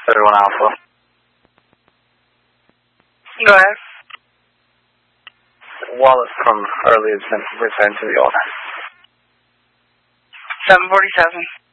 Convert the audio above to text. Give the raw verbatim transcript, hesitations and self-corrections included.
thirty-one Alpha. Go ahead. Wallet from earlier has been returned to the owner. seven forty-seven.